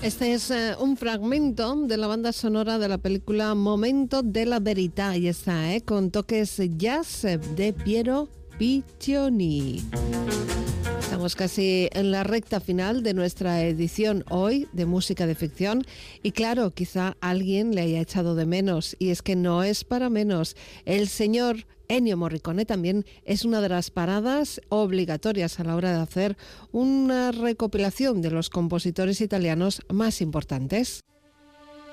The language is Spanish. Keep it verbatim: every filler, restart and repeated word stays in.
Este es eh, un fragmento de la banda sonora de la película Momento della Verità, y está eh, con toques jazz de Piero Piccioni. Estamos casi en la recta final de nuestra edición hoy de Música de Ficción y claro, quizá alguien le haya echado de menos, y es que no es para menos. El señor Ennio Morricone también es una de las paradas obligatorias a la hora de hacer una recopilación de los compositores italianos más importantes.